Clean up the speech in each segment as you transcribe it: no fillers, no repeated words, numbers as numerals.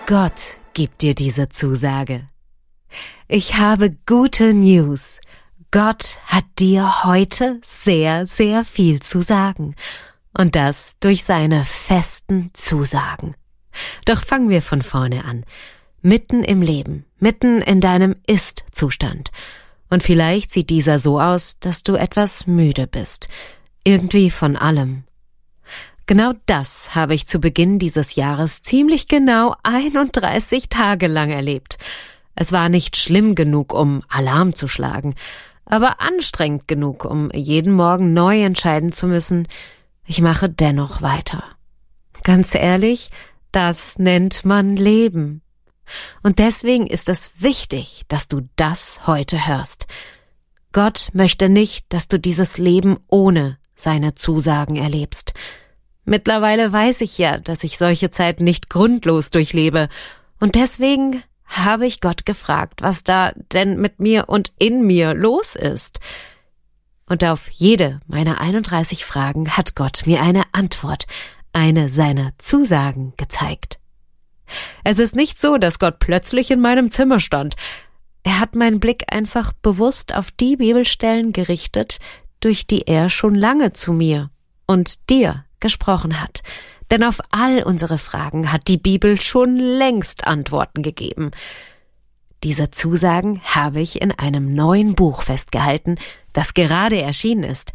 Gott gibt dir diese Zusage. Ich habe gute News. Gott hat dir heute sehr, sehr viel zu sagen. Und das durch seine festen Zusagen. Doch fangen wir von vorne an. Mitten im Leben, mitten in deinem Ist-Zustand. Und vielleicht sieht dieser so aus, dass du etwas müde bist. Irgendwie von allem. Genau das habe ich zu Beginn dieses Jahres ziemlich genau 31 Tage lang erlebt. Es war nicht schlimm genug, um Alarm zu schlagen, aber anstrengend genug, um jeden Morgen neu entscheiden zu müssen, ich mache dennoch weiter. Ganz ehrlich, das nennt man Leben. Und deswegen ist es wichtig, dass du das heute hörst. Gott möchte nicht, dass du dieses Leben ohne seine Zusagen erlebst. Mittlerweile weiß ich ja, dass ich solche Zeiten nicht grundlos durchlebe. Und deswegen habe ich Gott gefragt, was da denn mit mir und in mir los ist. Und auf jede meiner 31 Fragen hat Gott mir eine Antwort, eine seiner Zusagen gezeigt. Es ist nicht so, dass Gott plötzlich in meinem Zimmer stand. Er hat meinen Blick einfach bewusst auf die Bibelstellen gerichtet, durch die er schon lange zu mir und dir gesprochen hat. Denn auf all unsere Fragen hat die Bibel schon längst Antworten gegeben. Diese Zusagen habe ich in einem neuen Buch festgehalten, das gerade erschienen ist.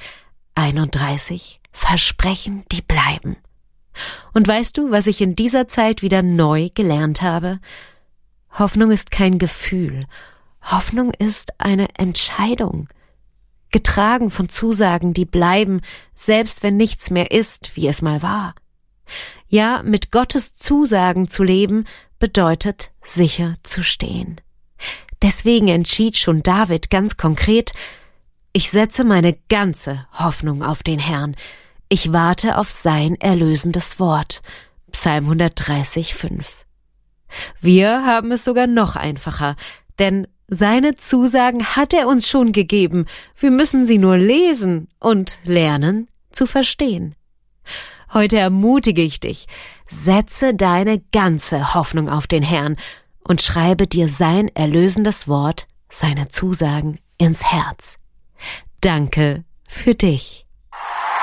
31 Versprechen, die bleiben. Und weißt du, was ich in dieser Zeit wieder neu gelernt habe? Hoffnung ist kein Gefühl. Hoffnung ist eine Entscheidung. Getragen von Zusagen, die bleiben, selbst wenn nichts mehr ist, wie es mal war. Ja, mit Gottes Zusagen zu leben, bedeutet sicher zu stehen. Deswegen entschied schon David ganz konkret, ich setze meine ganze Hoffnung auf den Herrn. Ich warte auf sein erlösendes Wort. Psalm 130, 5. Wir haben es sogar noch einfacher, denn seine Zusagen hat er uns schon gegeben. Wir müssen sie nur lesen und lernen zu verstehen. Heute ermutige ich dich, setze deine ganze Hoffnung auf den Herrn und schreibe dir sein erlösendes Wort, seine Zusagen ins Herz. Danke für dich.